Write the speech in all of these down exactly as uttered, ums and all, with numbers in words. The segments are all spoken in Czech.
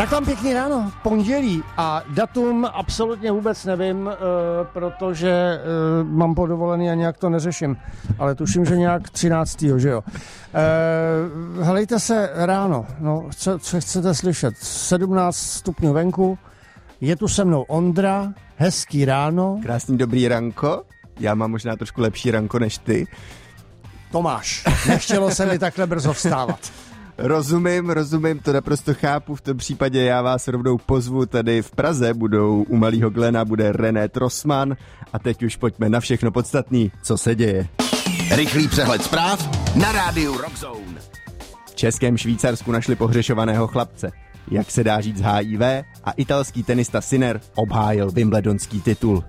Tak tam pěkný ráno, pondělí a datum absolutně vůbec nevím, e, protože e, mám podovolený a nějak to neřeším, ale tuším, že nějak třináctého že jo. E, helejte se ráno, no, co, co chcete slyšet, sedmnáct stupňů venku, je tu se mnou Ondra, hezký ráno. Krásný dobrý ranko, já mám možná trošku lepší ranko než ty. Tomáš, nechtělo se mi takhle brzo vstávat. Rozumím, rozumím, to naprosto chápu, v tom případě já vás rovnou pozvu, tady v Praze budou u Malýho Glena, bude René Trossmann a teď už pojďme na všechno podstatný, co se děje. Rychlý přehled zpráv na rádiu Rockzone. V Českém Švýcarsku našli pohřešovaného chlapce, jak se dá říct H I V, a italský tenista Sinner obhájil wimbledonský titul.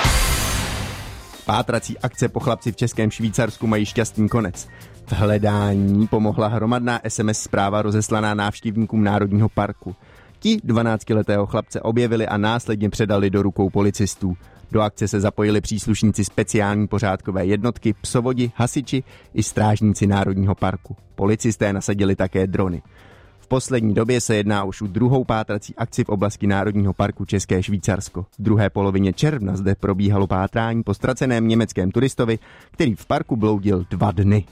Pátrací akce po chlapci v Českém Švýcarsku mají šťastný konec. V hledání pomohla hromadná es em es zpráva rozeslaná návštěvníkům Národního parku. Ti dvanáctiletého chlapce objevili a následně předali do rukou policistů. Do akce se zapojili příslušníci speciální pořádkové jednotky, psovodi, hasiči i strážníci Národního parku. Policisté nasadili také drony. V poslední době se jedná už o druhou pátrací akci v oblasti Národního parku České Švýcarsko. V druhé polovině června zde probíhalo pátrání po ztraceném německém turistovi, který v parku bloudil dva dny.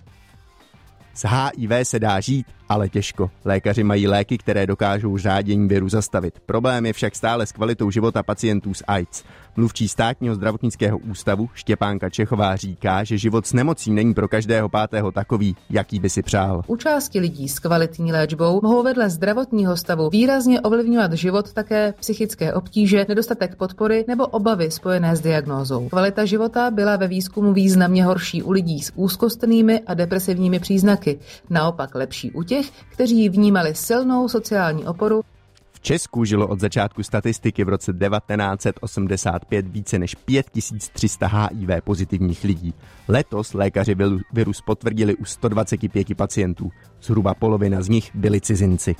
S H I V se dá žít, ale těžko. Lékaři mají léky, které dokážou řádění viru zastavit. Problém je však stále s kvalitou života pacientů s AIDS. Mluvčí státního zdravotnického ústavu Štěpánka Čechová říká, že život s nemocí není pro každého pátého takový, jaký by si přál. U části lidí s kvalitní léčbou mohou vedle zdravotního stavu výrazně ovlivňovat život také psychické obtíže, nedostatek podpory nebo obavy spojené s diagnózou. Kvalita života byla ve výzkumu významně horší u lidí s úzkostnými a depresivními příznaky, naopak lepší u těch, kteří vnímali silnou sociální oporu. V Česku žilo od začátku statistiky v roce devatenáct set osmdesát pět více než pět tisíc tři sta H I V pozitivních lidí. Letos lékaři virus potvrdili u sto dvacet pět pacientů. Zhruba polovina z nich byli cizinci.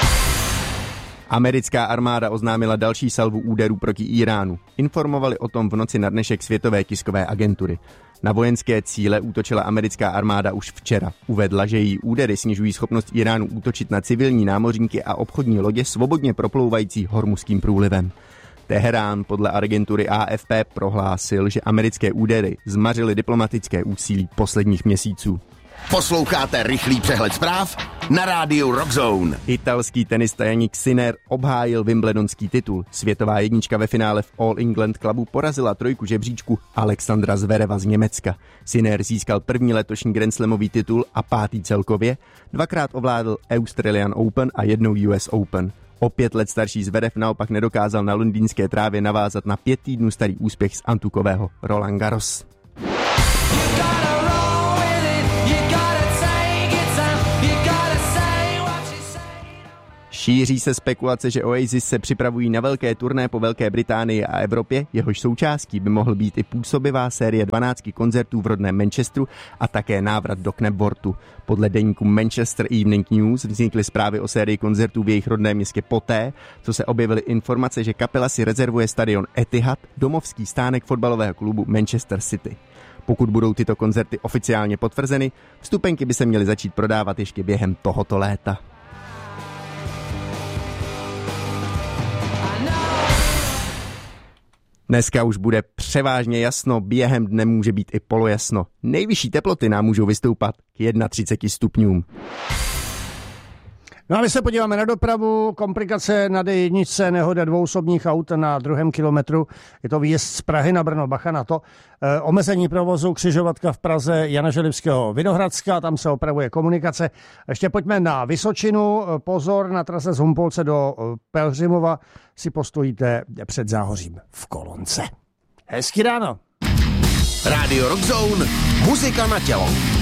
Americká armáda oznámila další salvu úderů proti Íránu. Informovali o tom v noci na dnešek Světové tiskové agentury. Na vojenské cíle útočila americká armáda už včera. Uvedla, že její údery snižují schopnost Íránu útočit na civilní námořníky a obchodní lodě svobodně proplouvající Hormuzským průlivem. Teherán podle agentury A F P prohlásil, že americké údery zmařily diplomatické úsilí posledních měsíců. Posloucháte rychlý přehled zpráv na rádiu Rockzone. Italský tenista Jannik Sinner obhájil wimbledonský titul. Světová jednička ve finále v All England Clubu porazila trojku žebříčku Alexandra Zvereva z Německa. Sinner získal první letošní Grand Slamový titul a pátý celkově. Dvakrát ovládl Australian Open a jednou U S Open. O pět let starší Zverev naopak nedokázal na londýnské trávě navázat na pět týdnů starý úspěch z antukového Roland Garros. Šíří se spekulace, že Oasis se připravují na velké turné po Velké Británii a Evropě, jehož součástí by mohl být i působivá série dvanácti koncertů v rodném Manchesteru a také návrat do Knebworthu. Podle deníku Manchester Evening News vznikly zprávy o sérii koncertů v jejich rodném městě poté, co se objevily informace, že kapela si rezervuje stadion Etihad, domovský stánek fotbalového klubu Manchester City. Pokud budou tyto koncerty oficiálně potvrzeny, vstupenky by se měly začít prodávat ještě během tohoto léta. Dneska už bude převážně jasno, během dne může být i polojasno. Nejvyšší teploty nám můžou vystoupat k třiceti jednomu stupňům. No a my se podíváme na dopravu, komplikace na D jedna, nehoda dvou osobních aut na druhém kilometru, je to výjezd z Prahy na Brno, bacha na to. E, omezení provozu, křižovatka v Praze Jana Želivského Vinohradska, tam se opravuje komunikace. Ještě pojďme na Vysočinu, pozor, na trase z Humpolce do Pelhřimova si postojíte před Záhořím v kolonce. Hezký ráno. Rádio Rockzone, muzika na tělo.